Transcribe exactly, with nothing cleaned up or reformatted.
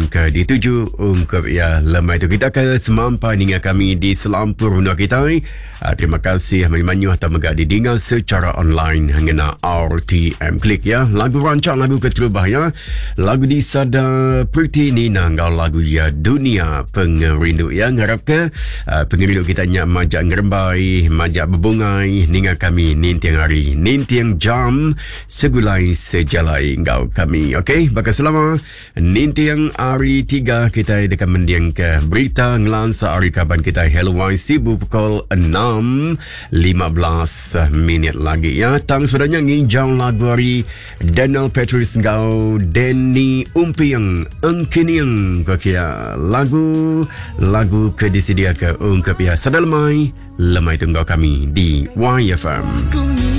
ke dituju ungkap ya lemai tu kita akan semampai dengan kami di selampur runua kita. Uh, terima kasih memanyu atau megak didengar secara online hangena R T M Klik ya. Lagu rancang lagu keterubah ya. Lagu di Sada Pretty Nina ngau lagu ya dunia pengerindu ya. Ngarap ke uh, pengerindu kita nyak majak ngerembai, majak berbungai ninga kami nintiang hari, nintiang jam segulai sejalai ngau kami. Okey, bakal selama nintiang hari tiga kita dekat mendiang ke berita ngelansa hari kaban kita Hello Y Sibu pukul enam lima belas minit lagi ya. Tang sebenarnya nginjau lagu hari Daniel Petrus ngau Denny Umpiang Engkiniang kakia lagu lagu ke disedia ke ungkap ya sadalmai lemai tunggu kami di Y F M.